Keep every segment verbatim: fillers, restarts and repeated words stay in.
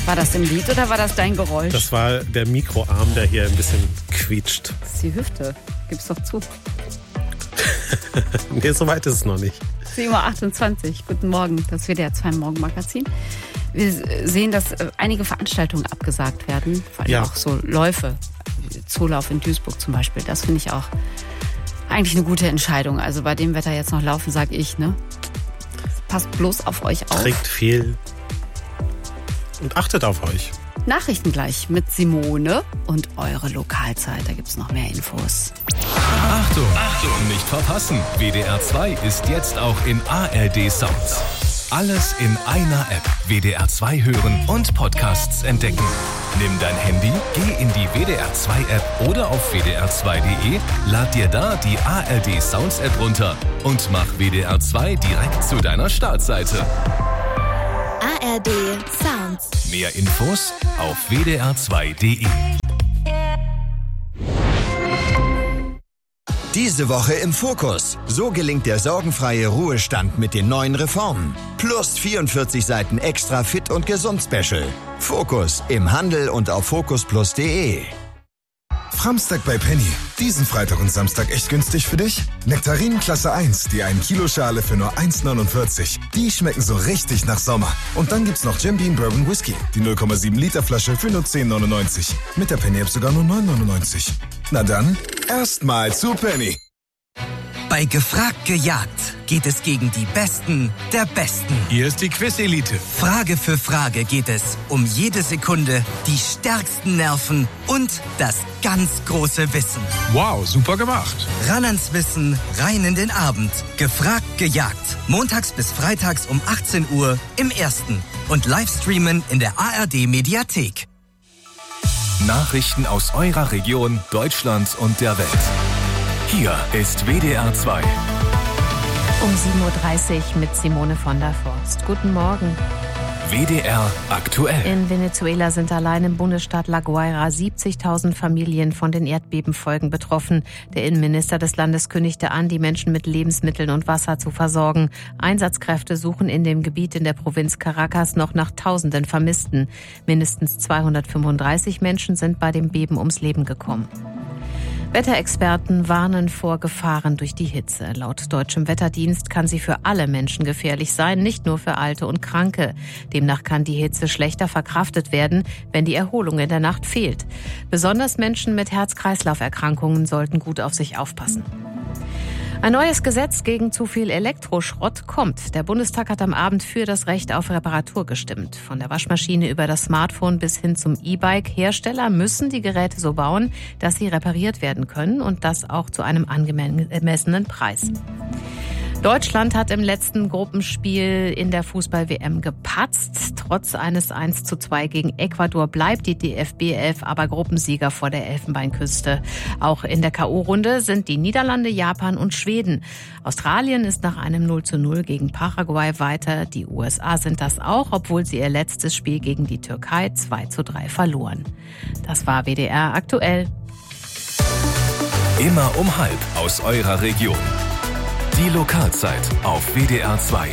War das im Lied oder war das dein Geräusch? Das war der Mikroarm, der hier ein bisschen quietscht. Das ist die Hüfte. Gib's doch zu. Nee, so weit ist es noch nicht. sieben Uhr achtundzwanzig. Guten Morgen. Das W D R zwei Morgenmagazin. Wir sehen, dass einige Veranstaltungen abgesagt werden. Vor allem ja. auch so Läufe. Zoolauf in Duisburg zum Beispiel. Das finde ich auch eigentlich eine gute Entscheidung. Also bei dem Wetter jetzt noch laufen, sage ich, ne? Passt bloß auf euch auf. Trinkt viel und achtet auf euch. Nachrichten gleich mit Simone und eure Lokalzeit. Da gibt es noch mehr Infos. Achtung, Achtung, nicht verpassen. W D R zwei ist jetzt auch in A R D Sounds. Alles in einer App. W D R zwei hören und Podcasts entdecken. Nimm dein Handy, geh in die W D R zwei App oder auf w d r zwei punkt d e, lad dir da die A R D Sounds App runter und mach W D R zwei direkt zu deiner Startseite. A R D Sounds. Mehr Infos auf w d r zwei punkt d e. Diese Woche im Fokus. So gelingt der sorgenfreie Ruhestand mit den neuen Reformen. Plus vierundvierzig Seiten extra Fit und Gesund Special. Fokus im Handel und auf fokus plus punkt d e. Framstag bei Penny. Diesen Freitag und Samstag echt günstig für dich? Nektarinen Klasse eins, die ein Kilo Schale für nur eins neunundvierzig. Die schmecken so richtig nach Sommer. Und dann gibt's noch Jim Beam Bourbon Whisky, die null Komma sieben Liter Flasche für nur zehn neunundneunzig. Mit der Penny App sogar nur neun neunundneunzig. Na dann, erstmal zu Penny. Bei Gefragt gejagt geht es gegen die Besten der Besten. Hier ist die Quiz-Elite. Frage für Frage geht es um jede Sekunde, die stärksten Nerven und das ganz große Wissen. Wow, super gemacht. Ran ans Wissen, rein in den Abend. Gefragt gejagt. Montags bis freitags um achtzehn Uhr im Ersten. Und Livestreamen in der A R D-Mediathek. Nachrichten aus eurer Region, Deutschlands und der Welt. Hier ist W D R zwei. Um sieben Uhr dreißig mit Simone von der Forst. Guten Morgen. W D R aktuell. In Venezuela sind allein im Bundesstaat La Guaira siebzigtausend Familien von den Erdbebenfolgen betroffen. Der Innenminister des Landes kündigte an, die Menschen mit Lebensmitteln und Wasser zu versorgen. Einsatzkräfte suchen in dem Gebiet in der Provinz Caracas noch nach tausenden Vermissten. Mindestens zweihundertfünfunddreißig Menschen sind bei dem Beben ums Leben gekommen. Wetterexperten warnen vor Gefahren durch die Hitze. Laut deutschem Wetterdienst kann sie für alle Menschen gefährlich sein, nicht nur für Alte und Kranke. Demnach kann die Hitze schlechter verkraftet werden, wenn die Erholung in der Nacht fehlt. Besonders Menschen mit Herz-Kreislauf-Erkrankungen sollten gut auf sich aufpassen. Ein neues Gesetz gegen zu viel Elektroschrott kommt. Der Bundestag hat am Abend für das Recht auf Reparatur gestimmt. Von der Waschmaschine über das Smartphone bis hin zum E-Bike. Hersteller müssen die Geräte so bauen, dass sie repariert werden können und das auch zu einem angemessenen Preis. Deutschland hat im letzten Gruppenspiel in der Fußball-W M gepatzt. Trotz eines eins zu zwei gegen Ecuador bleibt die D F B elf aber Gruppensieger vor der Elfenbeinküste. Auch in der K O-Runde sind die Niederlande, Japan und Schweden. Australien ist nach einem null zu null gegen Paraguay weiter. Die U S A sind das auch, obwohl sie ihr letztes Spiel gegen die Türkei zwei zu drei verloren. Das war W D R aktuell. Immer um halb aus eurer Region. Die Lokalzeit auf W D R zwei.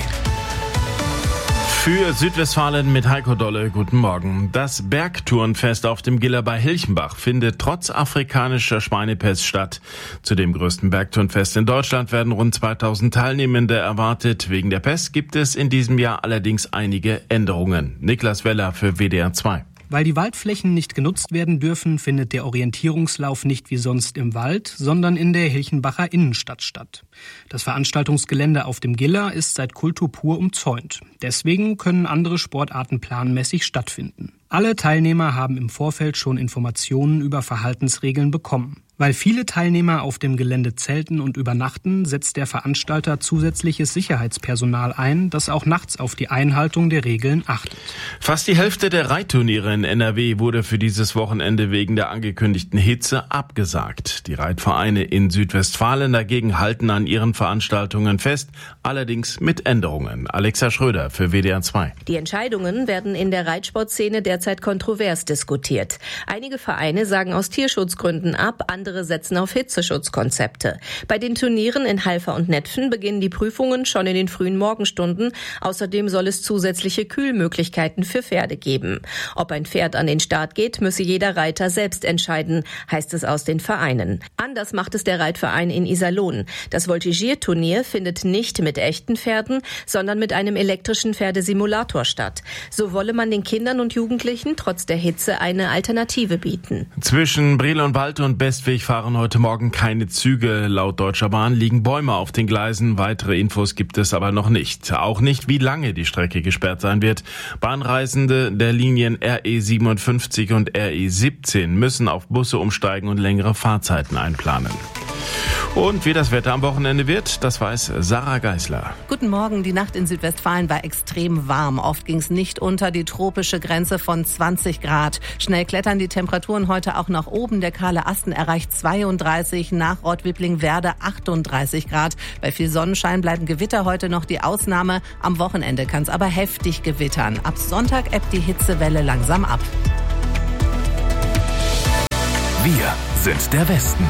Für Südwestfalen mit Heiko Dolle, guten Morgen. Das Bergtourenfest auf dem Giller bei Hilchenbach findet trotz afrikanischer Schweinepest statt. Zu dem größten Bergtourenfest in Deutschland werden rund zweitausend Teilnehmende erwartet. Wegen der Pest gibt es in diesem Jahr allerdings einige Änderungen. Niklas Weller für W D R zwei. Weil die Waldflächen nicht genutzt werden dürfen, findet der Orientierungslauf nicht wie sonst im Wald, sondern in der Hilchenbacher Innenstadt statt. Das Veranstaltungsgelände auf dem Giller ist seit Kultur pur umzäunt. Deswegen können andere Sportarten planmäßig stattfinden. Alle Teilnehmer haben im Vorfeld schon Informationen über Verhaltensregeln bekommen. Weil viele Teilnehmer auf dem Gelände zelten und übernachten, setzt der Veranstalter zusätzliches Sicherheitspersonal ein, das auch nachts auf die Einhaltung der Regeln achtet. Fast die Hälfte der Reitturniere in N R W wurde für dieses Wochenende wegen der angekündigten Hitze abgesagt. Die Reitvereine in Südwestfalen dagegen halten an ihren Veranstaltungen fest, allerdings mit Änderungen. Alexa Schröder für W D R zwei. Die Entscheidungen werden in der Reitsportszene derzeit kontrovers diskutiert. Einige Vereine sagen aus Tierschutzgründen ab, andere Andere setzen auf Hitzeschutzkonzepte. Bei den Turnieren in Halver und Netphen beginnen die Prüfungen schon in den frühen Morgenstunden. Außerdem soll es zusätzliche Kühlmöglichkeiten für Pferde geben. Ob ein Pferd an den Start geht, müsse jeder Reiter selbst entscheiden, heißt es aus den Vereinen. Anders macht es der Reitverein in Iserlohn. Das Voltigierturnier findet nicht mit echten Pferden, sondern mit einem elektrischen Pferdesimulator statt. So wolle man den Kindern und Jugendlichen trotz der Hitze eine Alternative bieten. Zwischen Brilonwald und Bestweg fahren heute Morgen keine Züge. Laut Deutscher Bahn liegen Bäume auf den Gleisen. Weitere Infos gibt es aber noch nicht. Auch nicht, wie lange die Strecke gesperrt sein wird. Bahnreisende der Linien R E siebenundfünfzig und R E siebzehn müssen auf Busse umsteigen und längere Fahrzeiten einplanen. Und wie das Wetter am Wochenende wird, das weiß Sarah Geisler. Guten Morgen. Die Nacht in Südwestfalen war extrem warm. Oft ging es nicht unter die tropische Grenze von zwanzig Grad. Schnell klettern die Temperaturen heute auch nach oben. Der kahle Asten erreicht zweiunddreißig, nach Rottwipling-Werde achtunddreißig Grad. Bei viel Sonnenschein bleiben Gewitter heute noch die Ausnahme. Am Wochenende kann es aber heftig gewittern. Ab Sonntag ebbt die Hitzewelle langsam ab. Wir sind der Westen.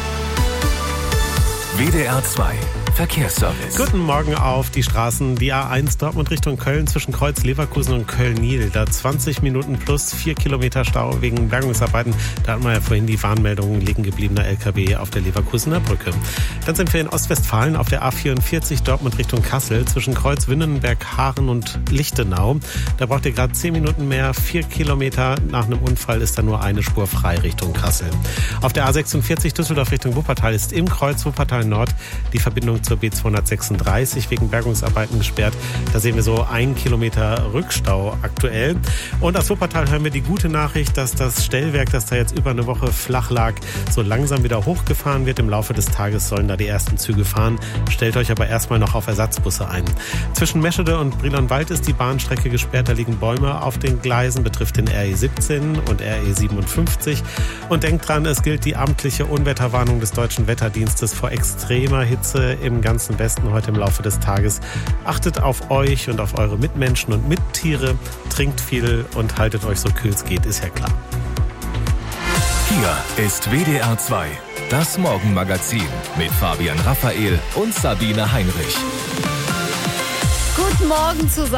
W D R zwei Verkehrsservice. Guten Morgen auf die Straßen. Die A eins Dortmund Richtung Köln zwischen Kreuz Leverkusen und Köln-Niel. Da zwanzig Minuten plus vier Kilometer Stau wegen Bergungsarbeiten. Da hatten wir ja vorhin die Warnmeldung liegen gebliebener L K W auf der Leverkusener Brücke. Dann sind wir in Ostwestfalen auf der A vierundvierzig Dortmund Richtung Kassel zwischen Kreuz Winnenberg, Haaren und Lichtenau. Da braucht ihr gerade zehn Minuten mehr. Vier Kilometer nach einem Unfall ist da nur eine Spur frei Richtung Kassel. Auf der A sechsundvierzig Düsseldorf Richtung Wuppertal ist im Kreuz Wuppertal Nord die Verbindung zur B zweihundertsechsunddreißig wegen Bergungsarbeiten gesperrt. Da sehen wir so ein Kilometer Rückstau aktuell. Und aus Wuppertal hören wir die gute Nachricht, dass das Stellwerk, das da jetzt über eine Woche flach lag, so langsam wieder hochgefahren wird. Im Laufe des Tages sollen da die ersten Züge fahren. Stellt euch aber erstmal noch auf Ersatzbusse ein. Zwischen Meschede und Brilonwald ist die Bahnstrecke gesperrt. Da liegen Bäume auf den Gleisen, betrifft den R E siebzehn und R E siebenundfünfzig. Und denkt dran, es gilt die amtliche Unwetterwarnung des Deutschen Wetterdienstes vor extremer Hitze im ganzen Westen heute im Laufe des Tages. Achtet auf euch und auf eure Mitmenschen und Mittiere, trinkt viel und haltet euch so kühl es geht, ist ja klar. Hier ist W D R zwei, das Morgenmagazin mit Fabian Raphael und Sabine Heinrich. Guten Morgen zusammen.